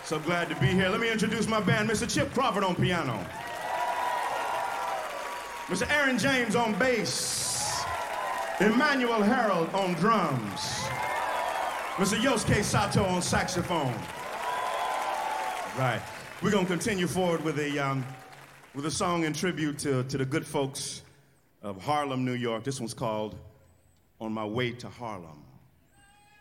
So glad to be here. Let me introduce my band. Mr. Chip Crawford on piano. Mr. Aaron James on bass. Emmanuel Harold on drums. Mr. Yosuke Sato on saxophone. Right. We're going to continue forward with a song in tribute to the good folks of Harlem, New York. This one's called On My Way to Harlem.